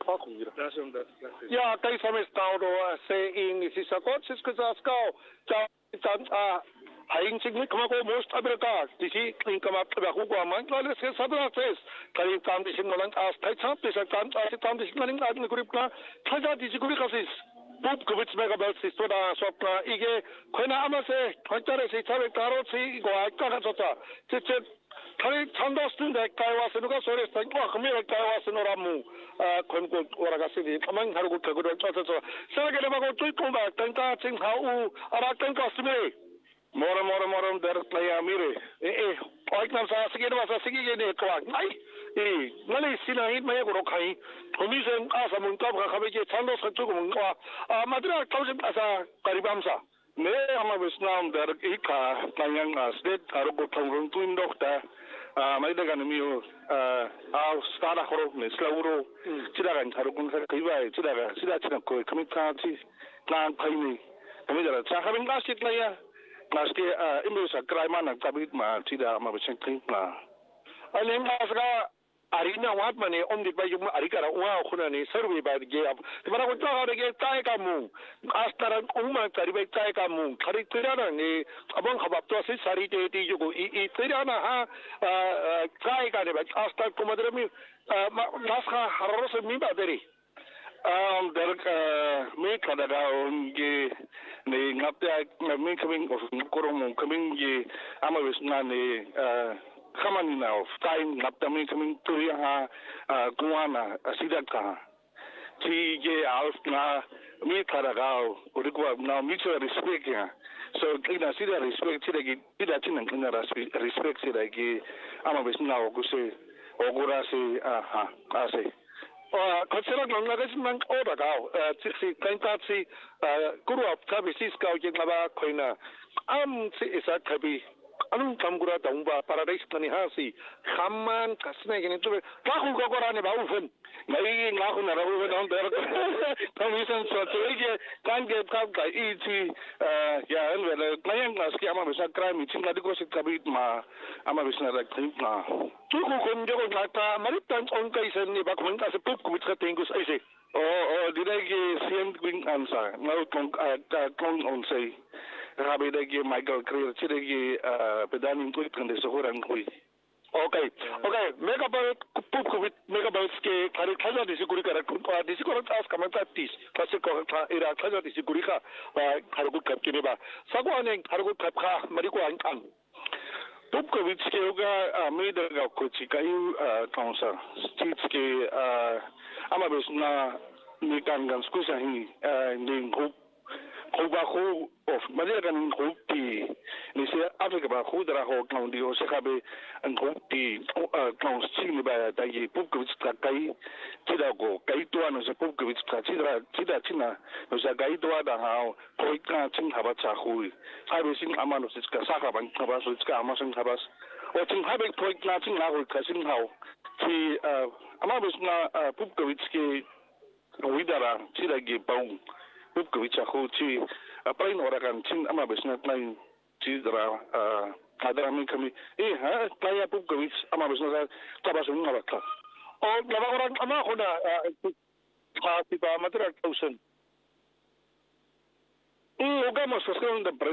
Pakungiro. Ja, kay sa mes tao sa in si sakot sis kasaskaw. Sa haing sigmi kamako most aberka disi in kamap ba ko man kala sa sadra ses kali tam disi molan as thai chap sa tam disi naling adni grip na thaja disi guri kasis pop kubits mega belt sis toda sopna ige khoina amase khontare si chabe karo si go akka chota che kali chanda스는 대가와서가 소리 생과 그미를 대가와서라무 권고 오라가시디 가만 하고 그거를 쳐서 세계를 하고 뚫고바 땡까 칭하우 알아 땡까 스미 모로 데르플레야 미레 에 어이나 사시게도 와서 시기게네 거와 아이 이 나리 시나이 마야고로 카이 도미선 아사문 까가 가베게 찬도 서쪽고 뭔가 마드라 타우진 아사 까리밤사 네 아마 비스나움 데르 이카 타양 스테트 하고 통론 투인도다 mai daga ni miyo stara horo ne slauro sida ga taro kun sa kai bai sida ko kami ta ci na kai ni kami da cha habin ga sit la ya na ske imo sa krai ma na tabit ma sida ma ba chen kai na ale ma sa arina wat mane om di ba yum arikara wa khuna ni survey ba ge ab mara ko ta ge tai ka mu astara umma kari ba tai ka mu khari tirana ni abang khabap to si sari te ti ju ko I tirana ha tai ka ne ba asta ko madre mi nas kha harro se mi ba deri der me kada da on ge ne ngapta me coming of koromo coming ge ama wis na ne Kamani now, time Naptami coming to Riha, Guana, Asidaka, T.J. Alfna, me Karagao, Urigua, now mutual respect. So, Klina Sida respect, Idatin and Klina respect, Sidaki, Amabis now, Guse, Ogurasi, Ase. Consider Langaman Odagao, Tixi, Kantatsi, Guru of Tabi Siska, Yagaba, Koina, is a Tabi. Anong kamgura taumba paradise tani hasi khamman kasne gini tu kahu gogorane baufen ngai ngahu na rahu don der commission so tege kan ge kap ka iti ya elwe klayan ngaski ama bisa crime chinga diko sit kabit ma ama bisa na klip na tu ko kon jogo ngata maritan on kai sen ni ba kon ka se pup ku tra tengus aise direge siem gwing ansa ngau kon on sei Rabi dagi Michael Creer chidagi pedani intui kande sohoran kui. Okay. Mega bal pup kubit mega bal ske kari khaja disi guri kara kumpa disi kora tas kamanta tis. Kasi ko ira khaja disi guri ka khargu kap kine ba. Sago ane khargu kap ka mariko angkang. Pup kubit ske uga me daga ko chikayu kaunsa. Ske ama besna ni kangan skusa hi ni group Kuba ko of Madeleine Grupi ni se Afrika ba ko dara ho kaundi o se kabe an Grupi kaunds chini ba dai pupkewits ka kai tida go kai to ano se pupkewits ka tida china no sa kai to da ha ko ka chin haba cha hui sabe sin amano se ka saka ban ka ba so ka amasan ka ba o chin habe point na chin na ho ka sin hau ti amabus na pupkewits ke widara tida ge bau Pupkewits ako chi apain orakan chin ama besna tlain chi dra adami kami ha playa Pupkewits ama besna tabasun ngabata o labagoran ama ko na tiba matera 1000 ugamos sa segunda